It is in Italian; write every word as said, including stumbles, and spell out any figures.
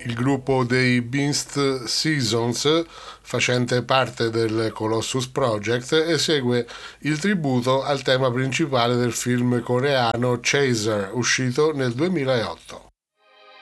il gruppo dei Beast Seasons, facente parte del Colossus Project, esegue il tributo al tema principale del film coreano Chaser, uscito nel duemilaotto.